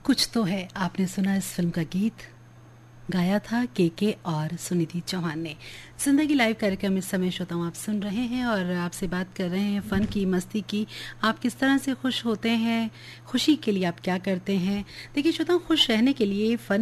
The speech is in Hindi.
कुछ तो है, आपने सुना इस फिल्म का गीत, गाया था के और सुनिधि चौहान ने। जिंदगी लाइव कार्यक्रम इस समय श्रोताओं आप सुन रहे हैं और आपसे बात कर रहे हैं फन की, मस्ती की। आप किस तरह से खुश होते हैं, खुशी के लिए आप क्या करते हैं। देखिए श्रोताओं, खुश रहने के लिए फन